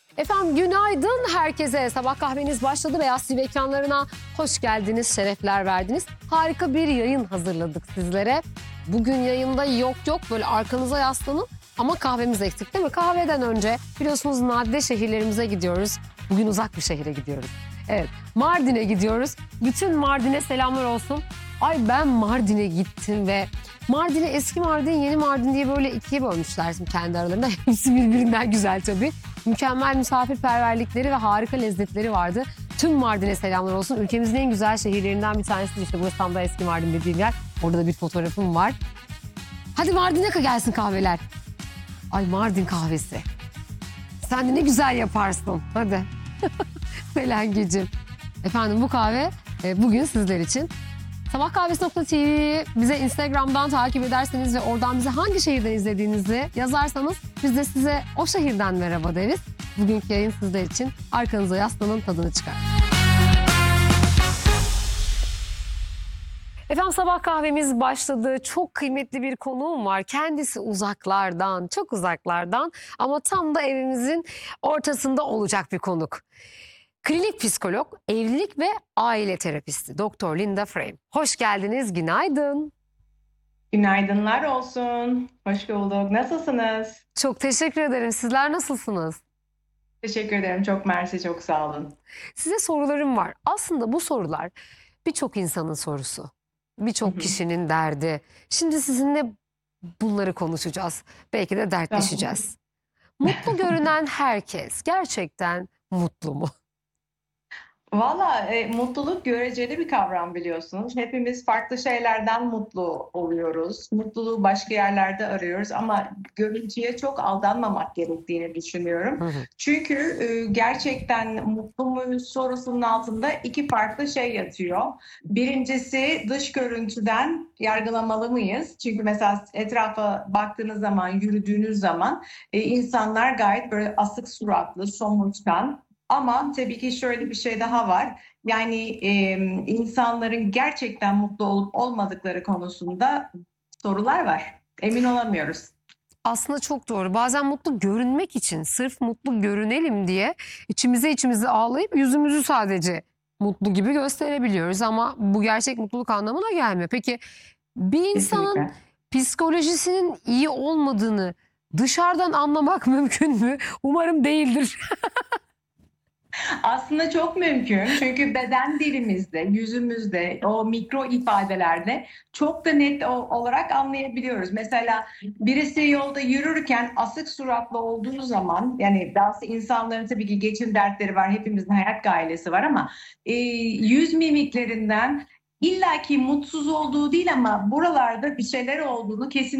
Efendim günaydın herkese. Sabah kahveniz başladı. Beyaz TV ekranlarına hoş geldiniz, şerefler verdiniz. Harika bir yayın hazırladık sizlere. Bugün yayında yok böyle arkanıza yaslanın ama kahvemiz eksik değil mi? Kahveden önce biliyorsunuz nadide şehirlerimize gidiyoruz. Bugün uzak bir şehire gidiyoruz. Evet, Mardin'e gidiyoruz. Bütün Mardin'e selamlar olsun. Ay ben Mardin'e gittim ve Mardin'i eski Mardin, yeni Mardin diye böyle ikiye bölmüşler kendi aralarında. Hepsi birbirinden güzel tabii. Mükemmel misafirperverlikleri ve harika lezzetleri vardı. Tüm Mardin'e selamlar olsun. Ülkemizin en güzel şehirlerinden bir tanesi işte burası tam da eski Mardin dediğim yer. Orada da bir fotoğrafım var. Hadi Mardin'e gelsin kahveler. Ay Mardin kahvesi. Sen de ne güzel yaparsın. Hadi. Selengeciğim. Efendim bu kahve bugün sizler için. Sabahkahvesi.tv bize Instagram'dan takip ederseniz ve oradan bize hangi şehirden izlediğinizi yazarsanız biz de size o şehirden merhaba deriz. Bugünkü yayın sizler için. Arkanıza yaslanın, tadını çıkar. Efendim sabah kahvemiz başladı. Çok kıymetli bir konuğum var. Kendisi uzaklardan, çok uzaklardan ama tam da evimizin ortasında olacak bir konuk. Klinik psikolog, evlilik ve aile terapisti Doktor Linda Frame. Hoş geldiniz, günaydın. Günaydınlar olsun. Hoş bulduk. Nasılsınız? Çok teşekkür ederim. Sizler nasılsınız? Teşekkür ederim. Çok mersi, çok sağ olun. Size sorularım var. Aslında bu sorular birçok insanın sorusu. Birçok kişinin derdi. Şimdi sizinle bunları konuşacağız. Belki de dertleşeceğiz. Mutlu görünen herkes gerçekten mutlu mu? Valla mutluluk göreceli bir kavram biliyorsunuz. Hepimiz farklı şeylerden mutlu oluyoruz. Mutluluğu başka yerlerde arıyoruz ama görüntüye çok aldanmamak gerektiğini düşünüyorum. Hı hı. Çünkü gerçekten mutlu muyuz sorusunun altında iki farklı şey yatıyor. Birincisi dış görüntüden yargılamalı mıyız? Çünkü mesela etrafa baktığınız zaman, yürüdüğünüz zaman insanlar gayet böyle asık suratlı, somurtkan. Ama tabii ki şöyle bir şey daha var. Yani insanların gerçekten mutlu olup olmadıkları konusunda sorular var. Emin olamıyoruz. Aslında çok doğru. Bazen mutlu görünmek için, sırf mutlu görünelim diye içimize ağlayıp yüzümüzü sadece mutlu gibi gösterebiliyoruz. Ama bu gerçek mutluluk anlamına gelmiyor. Peki bir insanın Kesinlikle. psikolojisinin iyi olmadığını dışarıdan anlamak mümkün mü? Umarım değildir. Aslında çok mümkün. Çünkü beden dilimizde, yüzümüzde, o mikro ifadelerde çok da net olarak anlayabiliyoruz. Mesela birisi yolda yürürken asık suratlı olduğu zaman, yani bazı insanların tabii ki geçim dertleri var, hepimizin hayat gailesi var ama yüz mimiklerinden illaki mutsuz olduğu değil ama buralarda bir şeyler olduğunu kesin